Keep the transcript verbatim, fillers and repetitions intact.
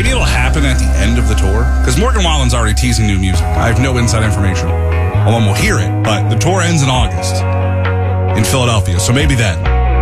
Maybe it'll happen at the end of the tour, because Morgan Wallen's already teasing new music. I have no inside information. Well, we'll hear it, but the tour ends in August in Philadelphia, so maybe then.